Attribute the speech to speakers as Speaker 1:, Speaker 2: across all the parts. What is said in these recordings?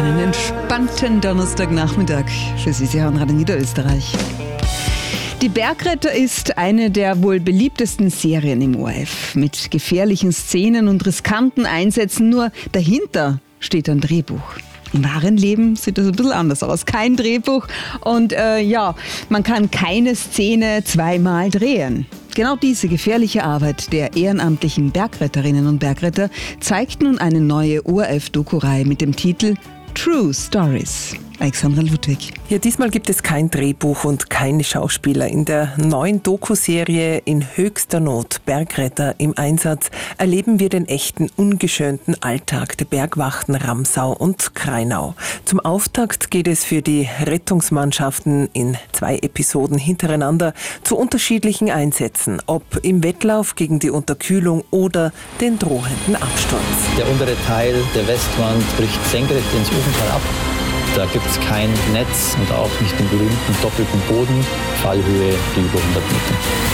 Speaker 1: Einen entspannten Donnerstagnachmittag für Sie. Sie hören Radio Niederösterreich. Die Bergretter ist eine der wohl beliebtesten Serien im ORF. Mit gefährlichen Szenen und riskanten Einsätzen. Nur dahinter steht ein Drehbuch. Im wahren Leben sieht das ein bisschen anders aus. Kein Drehbuch und man kann keine Szene zweimal drehen. Genau diese gefährliche Arbeit der ehrenamtlichen Bergretterinnen und Bergretter zeigt nun eine neue ORF-Doku-Reihe mit dem Titel True Stories. Alexandra Ludwig.
Speaker 2: Ja, diesmal gibt es kein Drehbuch und keine Schauspieler. In der neuen Doku-Serie In höchster Not, Bergretter im Einsatz, erleben wir den echten, ungeschönten Alltag der Bergwachten Ramsau und Krainau. Zum Auftakt geht es für die Rettungsmannschaften in 2 Episoden hintereinander zu unterschiedlichen Einsätzen, ob im Wettlauf gegen die Unterkühlung oder den drohenden Absturz.
Speaker 3: Der untere Teil der Westwand bricht senkrecht ins Ofental ab. Da gibt es kein Netz und auch nicht den berühmten doppelten Boden, Fallhöhe über 100 Meter.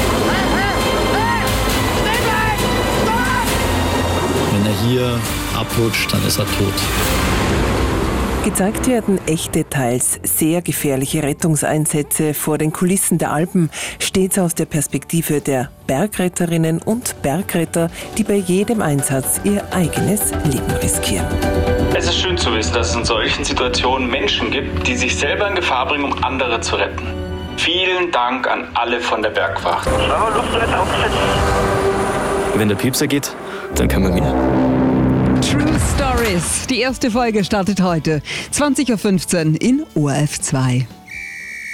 Speaker 3: Wenn er hier abrutscht, dann ist er tot.
Speaker 2: Gezeigt werden echte, teils sehr gefährliche Rettungseinsätze vor den Kulissen der Alpen, stets aus der Perspektive der Bergretterinnen und Bergretter, die bei jedem Einsatz ihr eigenes Leben riskieren.
Speaker 4: Es ist schön zu wissen, dass es in solchen Situationen Menschen gibt, die sich selber in Gefahr bringen, um andere zu retten. Vielen Dank an alle von der Bergwacht.
Speaker 5: Wenn der Piepser geht, dann kann man wieder.
Speaker 1: True Stories. Die erste Folge startet heute, 20.15 Uhr in ORF 2.